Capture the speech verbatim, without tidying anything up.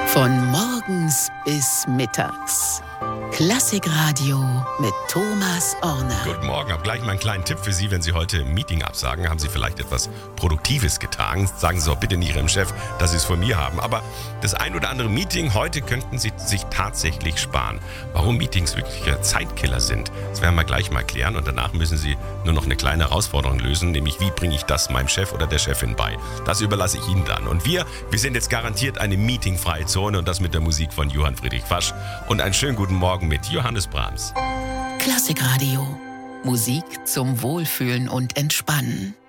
Von morgens bis mittags. Klassikradio mit Thomas Orner. Guten Morgen, habe gleich mal einen kleinen Tipp für Sie. Wenn Sie heute ein Meeting absagen, haben Sie vielleicht etwas Produktives getan. Sagen Sie auch bitte nicht Ihrem Chef, dass Sie es von mir haben. Aber das ein oder andere Meeting heute könnten Sie sich tatsächlich sparen. Warum Meetings wirklich Zeitkiller sind, das werden wir gleich mal klären. Und danach müssen Sie nur noch eine kleine Herausforderung lösen, nämlich wie bringe ich das meinem Chef oder der Chefin bei. Das überlasse ich Ihnen dann. Und wir, wir sind jetzt garantiert eine meetingfreie Zone und das mit der Musik von Johann Friedrich Fasch. Und einen schönen guten Morgen mit Johannes Brahms. Klassikradio. Musik zum Wohlfühlen und Entspannen.